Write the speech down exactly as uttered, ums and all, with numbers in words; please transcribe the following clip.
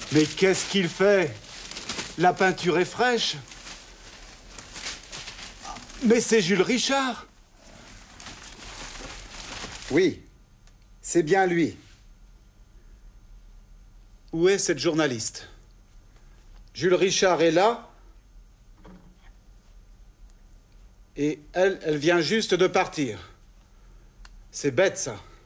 Mais qu'est-ce qu'il fait? La peinture est fraîche. Mais c'est Jules Richard. Oui, c'est bien lui. Où est cette journaliste? Jules Richard est là. Et elle, elle vient juste de partir. C'est bête, ça.